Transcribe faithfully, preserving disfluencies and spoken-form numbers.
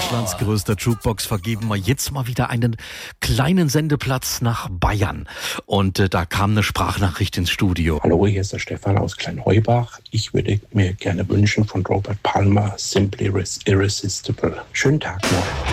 Deutschlands größter Jukebox vergeben wir jetzt mal wieder einen kleinen Sendeplatz nach Bayern. Und äh, da kam eine Sprachnachricht ins Studio. Hallo, hier ist der Stefan aus Kleinheubach. Ich würde mir gerne wünschen von Robert Palmer, Simply Irresistible. Schönen Tag noch.